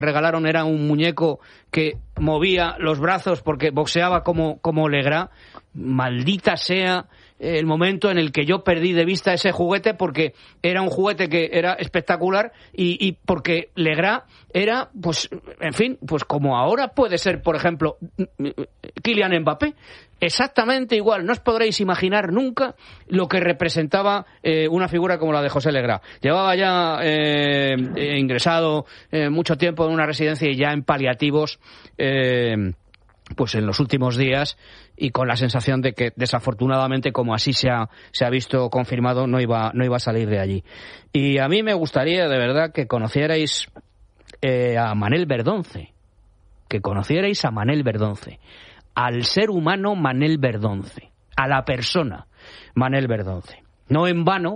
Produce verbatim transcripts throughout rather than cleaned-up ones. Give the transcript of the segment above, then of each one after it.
regalaron era un muñeco que movía los brazos porque boxeaba como, como Legrá. Maldita sea el momento en el que yo perdí de vista ese juguete, porque era un juguete que era espectacular y, y porque Legrá era, pues, en fin, pues como ahora puede ser, por ejemplo, Kylian Mbappé. Exactamente igual. No os podréis imaginar nunca lo que representaba eh, una figura como la de José Legrá. Llevaba ya eh, eh, ingresado eh, mucho tiempo en una residencia y ya en paliativos, eh, pues en los últimos días, y con la sensación de que desafortunadamente, como así se ha, se ha visto confirmado, no iba, no iba a salir de allí. Y a mí me gustaría de verdad que conocierais eh, a Manel Verdonce, que conocierais a Manel Verdonce, al ser humano Manel Verdonce, a la persona Manel Verdonce. No en vano,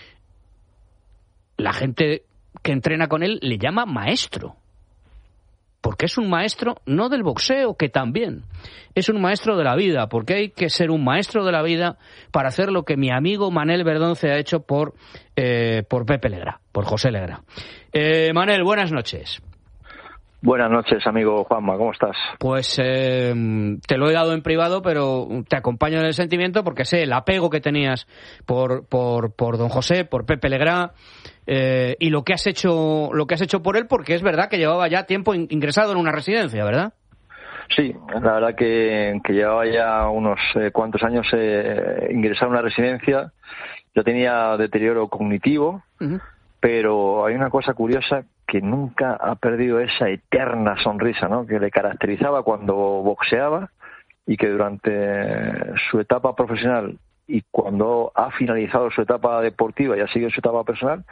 la gente que entrena con él le llama maestro, porque es un maestro no del boxeo, que también es un maestro de la vida, porque hay que ser un maestro de la vida para hacer lo que mi amigo Manel Verdonce ha hecho por, eh, por Pepe Legrá, por José Legrá. Eh, Manel, buenas noches. Buenas noches, amigo Juanma, ¿cómo estás? Pues eh, te lo he dado en privado, pero te acompaño en el sentimiento porque sé el apego que tenías por por, por don José, por Pepe Legrá, eh, y lo que has hecho lo que has hecho por él, porque es verdad que llevaba ya tiempo ingresado en una residencia, ¿verdad? Sí, la verdad que, que llevaba ya unos eh, cuantos años eh, ingresado en una residencia. Yo tenía deterioro cognitivo, uh-huh. Pero hay una cosa curiosa, que nunca ha perdido esa eterna sonrisa, ¿no?, que le caracterizaba cuando boxeaba, y que durante su etapa profesional y cuando ha finalizado su etapa deportiva y ha seguido su etapa personal,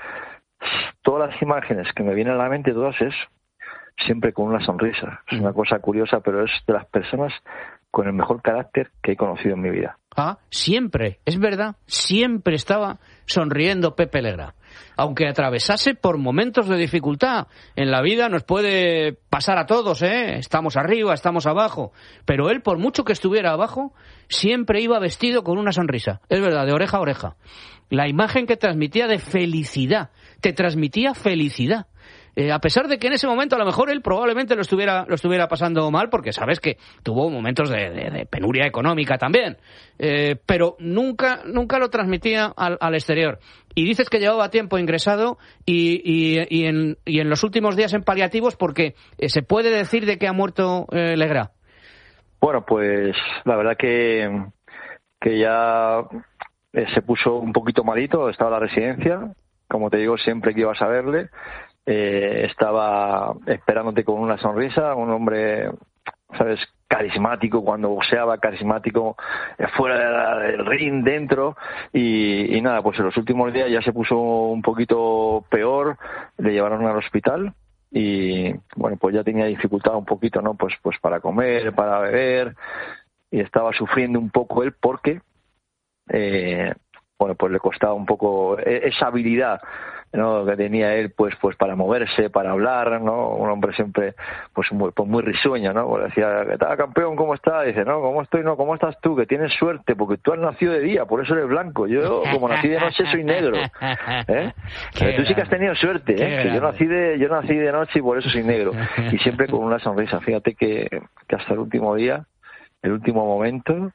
todas las imágenes que me vienen a la mente, todas es siempre con una sonrisa. Es una cosa curiosa, pero es de las personas con el mejor carácter que he conocido en mi vida. Ah, siempre, es verdad, siempre estaba sonriendo Pepe Legrá. Aunque atravesase por momentos de dificultad. En la vida nos puede pasar a todos, ¿eh? Estamos arriba, estamos abajo. Pero él, por mucho que estuviera abajo, siempre iba vestido con una sonrisa. Es verdad, de oreja a oreja. La imagen que transmitía de felicidad, te transmitía felicidad. Eh, a pesar de que en ese momento a lo mejor él probablemente lo estuviera lo estuviera pasando mal, porque sabes que tuvo momentos de, de, de penuria económica también, eh, pero nunca nunca lo transmitía al, al exterior. Y dices que llevaba tiempo ingresado y, y, y, en, y en los últimos días en paliativos, porque eh, se puede decir de que ha muerto eh, Legrá. Bueno, pues la verdad que, que ya eh, se puso un poquito malito, estaba en la residencia, como te digo, siempre que ibas a verle, Eh, estaba esperándote con una sonrisa, un hombre, sabes, carismático cuando boxeaba, carismático fuera del ring, dentro, y, y nada, pues en los últimos días ya se puso un poquito peor, le llevaron al hospital y bueno, pues ya tenía dificultad un poquito, ¿no? Pues, pues para comer, para beber, y estaba sufriendo un poco él porque, eh, bueno, pues le costaba un poco esa habilidad, ¿no?, que tenía él, pues pues para moverse, para hablar, ¿no? Un hombre siempre pues muy, pues muy risueño, ¿no? Pues decía, ¿qué tal, campeón? ¿Cómo estás? Dice, no, ¿cómo estoy? No, ¿cómo estás tú? Que tienes suerte, porque tú has nacido de día, por eso eres blanco. Yo, como nací de noche, soy negro. ¿Eh? Pero tú sí que has tenido suerte, ¿eh? Que yo nací de yo nací de noche y por eso soy negro. Y siempre con una sonrisa. Fíjate que, que hasta el último día, el último momento,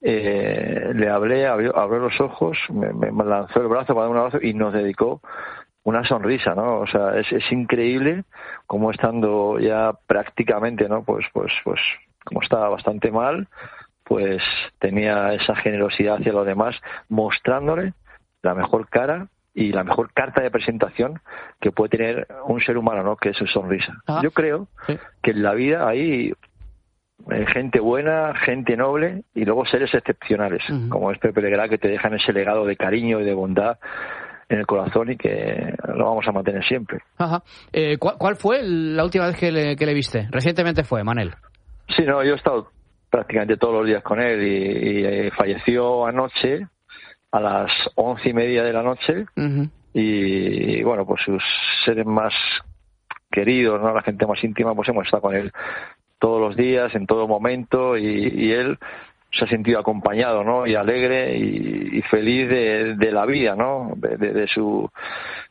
eh, le hablé, abrió, abrió los ojos, me, me lanzó el brazo para dar un abrazo y nos dedicó una sonrisa, ¿no? O sea, es, es increíble cómo, estando ya prácticamente, ¿no? Pues, pues, pues, como estaba bastante mal, pues tenía esa generosidad hacia los demás, mostrándole la mejor cara y la mejor carta de presentación que puede tener un ser humano, ¿no?, que es su sonrisa. Ah, yo creo sí. que en la vida hay eh, gente buena, gente noble y luego seres excepcionales, uh-huh. como es Pepe Legrá, que te dejan ese legado de cariño y de bondad en el corazón y que lo vamos a mantener siempre. Ajá. Eh, ¿cuál, ¿Cuál fue la última vez que le, que le viste? Recientemente fue, Manel. Sí, no, yo he estado prácticamente todos los días con él y, y eh, falleció anoche a las once y media de la noche, uh-huh. y, y bueno, pues sus seres más queridos, ¿no?, la gente más íntima, pues hemos estado con él todos los días, en todo momento, y, y él se ha sentido acompañado, ¿no?, y alegre y, y feliz de, de la vida, ¿no?, de, de, de su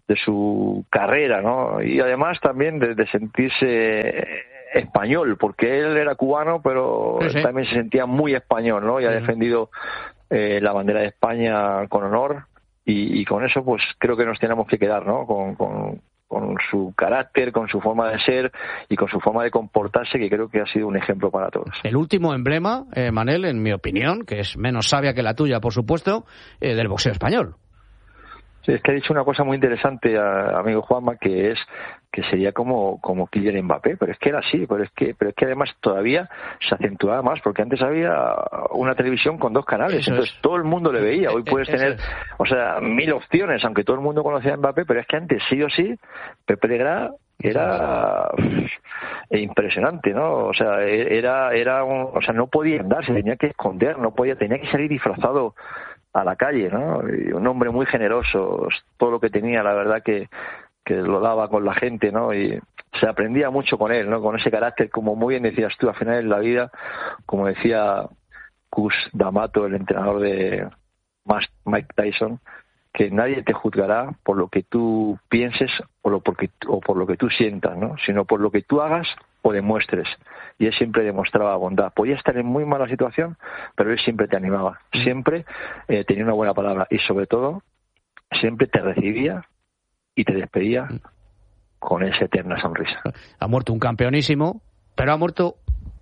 de su carrera, ¿no? Y además también de, de sentirse español, porque él era cubano, pero sí, sí. también se sentía muy español, ¿no? Y ha uh-huh. defendido eh, la bandera de España con honor, y, y con eso pues creo que nos tenemos que quedar, ¿no? Con, con, con su carácter, con su forma de ser y con su forma de comportarse, que creo que ha sido un ejemplo para todos. El último emblema, eh, Manel, en mi opinión, que es menos sabia que la tuya, por supuesto, eh, del boxeo español. Sí, es que ha dicho una cosa muy interesante, a, amigo Juanma, que es que sería como como Kylian Mbappé, pero es que era así, pero es que pero es que además todavía se acentuaba más, porque antes había una televisión con dos canales, Eso entonces es. todo el mundo le veía. Hoy puedes Eso tener, es. o sea, mil opciones, aunque todo el mundo conocía a Mbappé, pero es que antes sí o sí Pepe Legrá era uf, impresionante, ¿no? O sea, era era un, o sea, no podía andar, se tenía que esconder, no podía, tenía que salir disfrazado a la calle, ¿no? Y un hombre muy generoso, todo lo que tenía, la verdad que, que lo daba con la gente, ¿no? Y se aprendía mucho con él, ¿no? Con ese carácter, como muy bien decías tú, al final en la vida, como decía Cus D'Amato, el entrenador de Mike Tyson, que nadie te juzgará por lo que tú pienses o, lo porque, o por lo que tú sientas, ¿no? Sino por lo que tú hagas o demuestres. Y él siempre demostraba bondad. Podía estar en muy mala situación, pero él siempre te animaba. Siempre eh, tenía una buena palabra y, sobre todo, siempre te recibía y te despedía con esa eterna sonrisa. Ha muerto un campeonísimo, pero ha muerto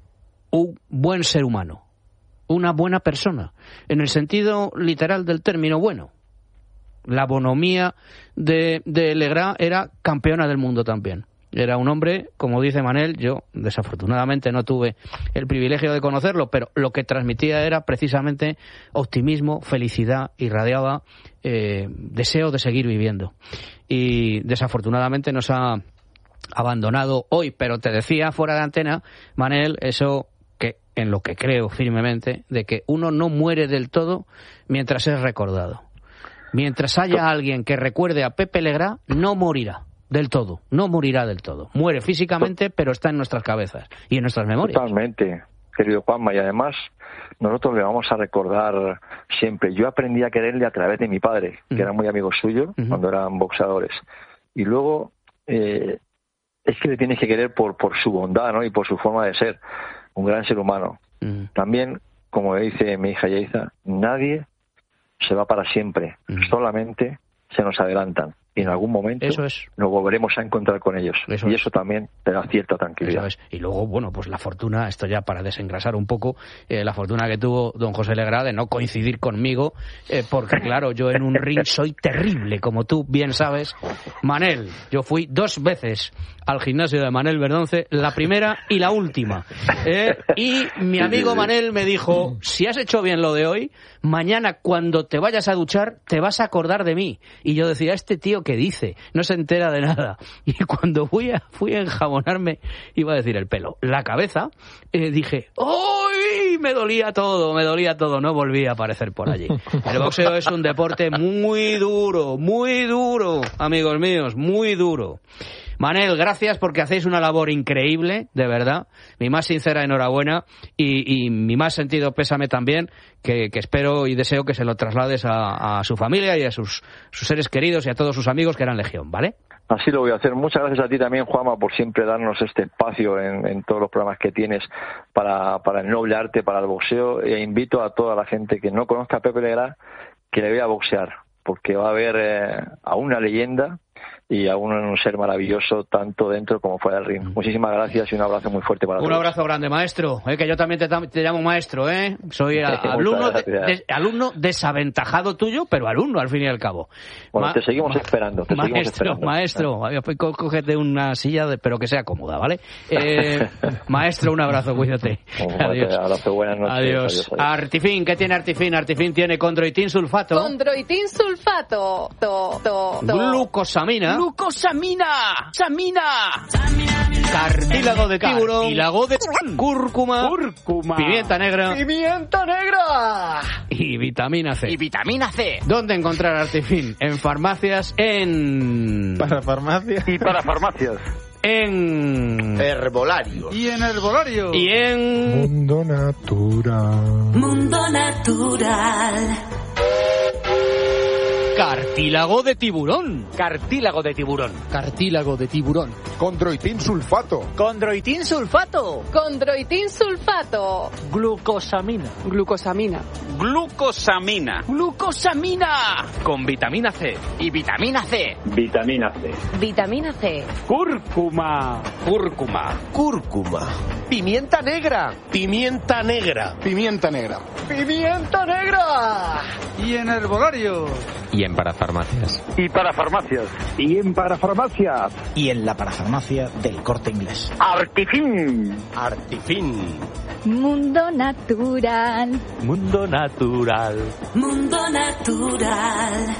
un buen ser humano, una buena persona, en el sentido literal del término bueno. La bonomía de, de Legrá era campeona del mundo también. Era un hombre, como dice Manel, yo desafortunadamente no tuve el privilegio de conocerlo, pero lo que transmitía era precisamente optimismo, felicidad, irradiaba eh, deseo de seguir viviendo. Y desafortunadamente nos ha abandonado hoy, pero te decía fuera de antena, Manel, eso que en lo que creo firmemente, de que uno no muere del todo mientras es recordado. Mientras haya alguien que recuerde a Pepe Legrá, no morirá del todo, no morirá del todo. Muere físicamente, pero está en nuestras cabezas y en nuestras memorias. Totalmente, querido Juanma, y además nosotros le vamos a recordar siempre. Yo aprendí a quererle a través de mi padre, que uh-huh. era muy amigo suyo uh-huh. cuando eran boxeadores. Y luego eh, es que le tienes que querer por, por su bondad, ¿no? Y por su forma de ser, un gran ser humano. Uh-huh. También, como dice mi hija Yaiza, nadie se va para siempre, uh-huh. solamente se nos adelantan. Y en algún momento eso es. nos volveremos a encontrar con ellos. Eso y eso es. también te da cierta tranquilidad. Eso es. Y luego, bueno, pues la fortuna, esto ya para desengrasar un poco, eh, la fortuna que tuvo don José Legrá de no coincidir conmigo, eh, porque claro, yo en un ring soy terrible, como tú bien sabes. Manel, yo fui dos veces al gimnasio de Manel Verdonce, la primera y la última. Eh, y mi amigo Manel me dijo, si has hecho bien lo de hoy, mañana cuando te vayas a duchar te vas a acordar de mí. Y yo decía, este tío que dice, no se entera de nada. Y cuando fui a, fui a enjabonarme, iba a decir el pelo, la cabeza, eh, dije, ¡ay! Me dolía todo, me dolía todo, no volví a aparecer por allí. El boxeo es un deporte muy duro, muy duro, amigos míos, muy duro. Manel, gracias porque hacéis una labor increíble, de verdad. Mi más sincera enhorabuena y, y mi más sentido pésame también, que, que espero y deseo que se lo traslades a, a su familia y a sus, sus seres queridos y a todos sus amigos que eran legión, ¿vale? Así lo voy a hacer. Muchas gracias a ti también, Juanma, por siempre darnos este espacio en, en todos los programas que tienes para, para el noble arte, para el boxeo. E invito a toda la gente que no conozca a Pepe Legrá que le vea boxear, porque va a ver eh, a una leyenda y a un ser maravilloso tanto dentro como fuera del ring. Muchísimas gracias y un abrazo muy fuerte para un todos. Un abrazo grande, maestro, eh, que yo también te, te llamo maestro, ¿eh? Soy a, alumno, de, de, alumno desaventajado tuyo, pero alumno al fin y al cabo. Bueno, Ma- te seguimos ma- esperando, te maestro, seguimos esperando. Maestro, maestro, cógete una silla, de, pero que sea cómoda, ¿vale? Eh, maestro, un abrazo, cuídate. Adiós. Abrazo, buenas noches. Adiós. Adiós, adiós. Artifin, ¿qué tiene Artifin? Artifin tiene condroitin sulfato. Condroitin sulfato. To, to, to. Glucosamina. Glucosamina. Samina. Cartílago de tiburón. Cartílago de cúrcuma. Cúrcuma. Pimienta negra. Pimienta negra. Y vitamina C. Y vitamina C. ¿Dónde encontrar Artifin? En farmacias, en... Para farmacias. Y para farmacias. En... Herbolarios. Y en herbolario. Y en... Mundo Natural. Mundo Natural. Cartílago de tiburón. Cartílago de tiburón. Cartílago de tiburón. Condroitin sulfato. Condroitin sulfato. Condroitin sulfato. Glucosamina. Glucosamina. Glucosamina. Glucosamina. Con vitamina C. Y vitamina C. Vitamina C. Vitamina C. Cúrcuma. Cúrcuma. Cúrcuma. Pimienta negra. Pimienta negra. Pimienta negra. Pimienta negra. Y en herbolario. Y en parafarmacias. Y para farmacias. Y en parafarmacias. Y en la parafarmacia del Corte Inglés. Artifin. Artifin. Mundo natural. Mundo natural. Mundo natural.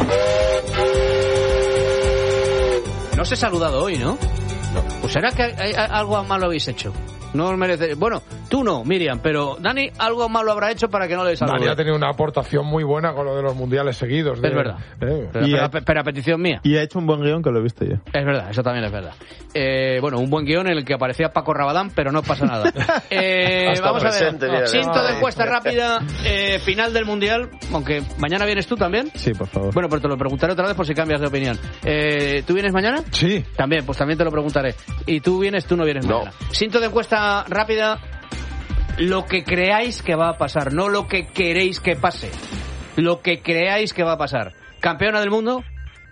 No os he saludado hoy, ¿no? No. Pues será que hay, hay, algo malo habéis hecho. No os merece. Bueno, tú no, Miriam, pero Dani algo malo habrá hecho para que no le salude. Dani ha tenido una aportación muy buena con lo de los mundiales seguidos. De, es verdad. Eh. Pero, Y pero, ha- pero, pero a petición mía. Y ha hecho un buen guión que lo he visto yo. Es verdad, eso también es verdad. Eh, bueno, un buen guión en el que aparecía Paco Rabadán, pero no pasa nada. Eh, Hasta vamos a presente, ver. mira, Siento de ay. encuesta rápida, eh, final del Mundial, aunque mañana vienes tú también. Sí, por favor. Bueno, pero te lo preguntaré otra vez por si cambias de opinión. Eh, ¿Tú vienes mañana? Sí. También, pues también te lo preguntaré. ¿Y tú vienes? Tú no vienes No. mañana. Siento de encuesta rápida lo que creáis que va a pasar, no lo que queréis que pase. Lo que creáis que va a pasar. ¿Campeona del mundo?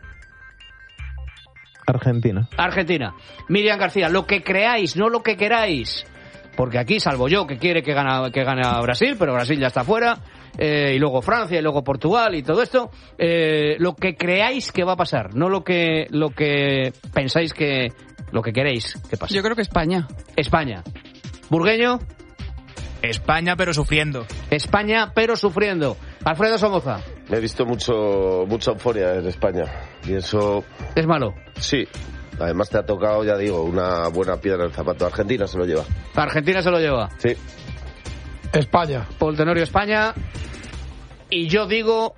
Argentina. Argentina. Miriam García, lo que creáis, no lo que queráis. Porque aquí, salvo yo, que quiere que gane, que gane a Brasil, pero Brasil ya está fuera. Eh, y luego Francia, y luego Portugal, y todo esto. Eh, lo que creáis que va a pasar, no lo que, lo que pensáis que... Lo que queréis que pase. Yo creo que España. España. Burgueño. España, pero sufriendo. España, pero sufriendo. Alfredo Somoza. He visto mucho mucha euforia en España. Y eso, Es malo. sí. Además te ha tocado, ya digo, una buena piedra en el zapato. Argentina se lo lleva. Argentina se lo lleva. Sí. España. Paul Tenorio, España. Y yo digo...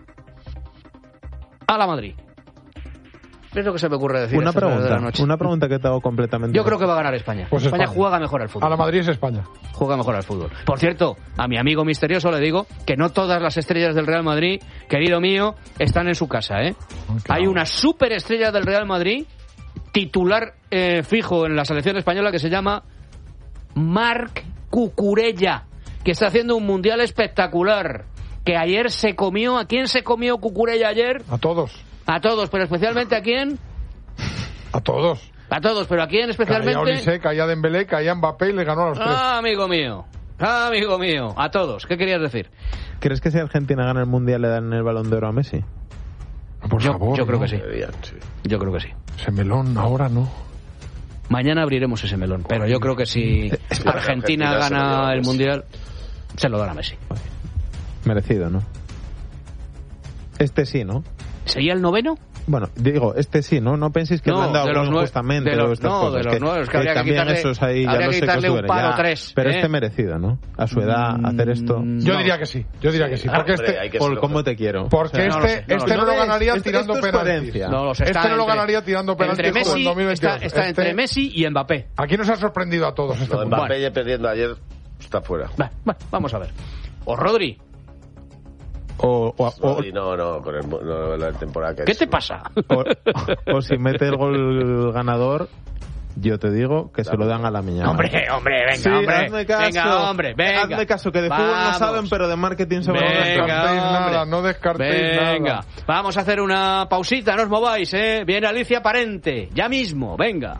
a la Madrid. Es lo que se me ocurre decir. Una a estas horas de la pregunta, noche. una pregunta que te hago completamente. Yo creo que va a ganar España. Pues España, España. juega mejor al fútbol. A la Madrid es España. Juega mejor al fútbol. Por cierto, a mi amigo misterioso le digo que no todas las estrellas del Real Madrid, querido mío, están en su casa, ¿eh? Hay una superestrella del Real Madrid, titular eh, fijo en la selección española, que se llama Marc Cucurella, que está haciendo un mundial espectacular. Que ayer se comió... ¿A quién se comió Cucurella ayer? A todos. A todos, pero especialmente ¿a quién? A todos. A todos, pero ¿a quién especialmente? Caía Olise, caía Dembélé, caía Mbappé y le ganó a los tres. Ah, amigo mío. Ah, amigo mío. A todos. ¿Qué querías decir? ¿Crees que si Argentina gana el Mundial le dan el Balón de Oro a Messi? Por Yo, favor. yo creo ¿no? que sí. Deberían, sí. Yo creo que sí. Ese melón ahora no. Mañana abriremos ese melón, pero yo creo que si Argentina Argentina se lo gana lleva el Messi. Mundial, se lo dan a Messi. Merecido, ¿no? Este sí, ¿no? ¿Sería el noveno? Bueno, digo, este sí, ¿no? No penséis que No, le han dado de los uno nueve- justamente de los- o estas no, cosas. de los nueve, es que habría que también quitarle- esos ahí ya habría lo que sé que quitarle un suben, par o ya. tres, Pero ¿eh? este merecido, ¿no? A su edad, hacer esto... Yo No. diría que sí. Yo diría que sí. Ah, Porque hombre, este, hay que Por serlo. cómo te quiero. porque O sea, no lo este, sé, no lo este sé. no lo ¿No ves? ganaría Esto- tirando esto es penaltis. coherencia. No lo sé. Este está no lo entre- ganaría tirando penaltis entre como en Messi, dos mil veintidós. está, está Este- entre Messi y Mbappé. Aquí nos ha sorprendido a todos este Lo de mundial. Mbappé perdiendo ayer está fuera. Va, va, vamos a ver. O Rodri. O, o, o- Rodri, no, no, con el, no, la temporada que ¿Qué es. te pasa? o- o si mete el gol ganador, yo te digo que se lo dan a la miñana. Hombre, hombre, venga, Sí, hombre. hazme caso. Venga, hombre, venga. Hazme caso, que de fútbol no Vamos. saben, pero de marketing se van a No Venga, descartéis hombre. nada, no descartéis Venga, nada. vamos a hacer una pausita, no os mováis, ¿eh? Viene Alicia Parente, ya mismo, venga.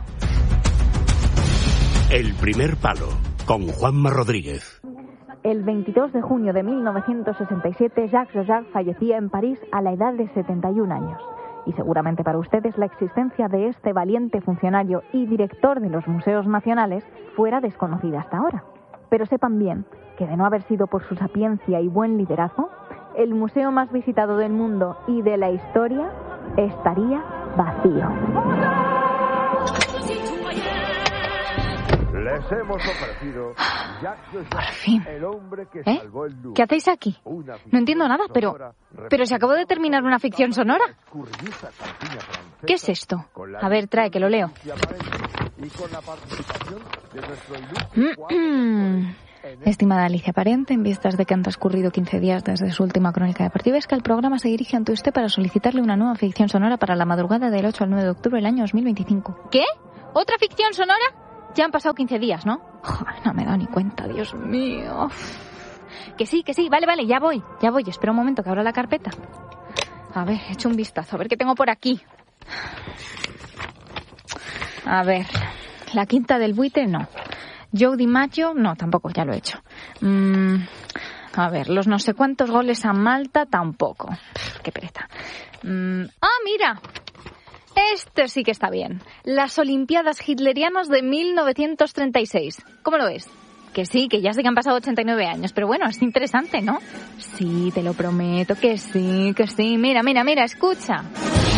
El primer palo, con Juanma Rodríguez. El veintidós de junio de mil novecientos sesenta y siete, Jacques Chirac fallecía en París a la edad de setenta y un años. Y seguramente para ustedes la existencia de este valiente funcionario y director de los museos nacionales fuera desconocida hasta ahora. Pero sepan bien que de no haber sido por su sapiencia y buen liderazgo, el museo más visitado del mundo y de la historia estaría vacío. Les hemos ofrecido Por fin. ¿Eh? ¿Qué hacéis aquí? No entiendo nada, pero... Pero se acabó de terminar una ficción sonora. ¿Qué es esto? A ver, trae, que lo leo. Estimada Alicia Parente, en vistas de que han transcurrido quince días desde su última crónica deportiva, es que el programa se dirige ante usted para solicitarle una nueva ficción sonora para la madrugada del ocho al nueve de octubre del año dos mil veinticinco. ¿Qué? ¿Otra ficción sonora? Ya han pasado quince días, ¿no? Joder, no me he dado ni cuenta, Dios mío. Que sí, que sí, vale, vale, ya voy, ya voy. Espera un momento que abra la carpeta. A ver, echo un vistazo, a ver qué tengo por aquí. A ver, la quinta del buitre, no. Joe DiMaggio, no, tampoco, ya lo he hecho. Mm, a ver, los no sé cuántos goles a Malta, tampoco. Pff, qué pereza. Mm, ah, mira, este sí que está bien. Las Olimpiadas Hitlerianas de mil novecientos treinta y seis. ¿Cómo lo ves? Que sí, que ya sé que han pasado ochenta y nueve años, pero bueno, es interesante, ¿no? Sí, te lo prometo, que sí, que sí. Mira, mira, mira, escucha.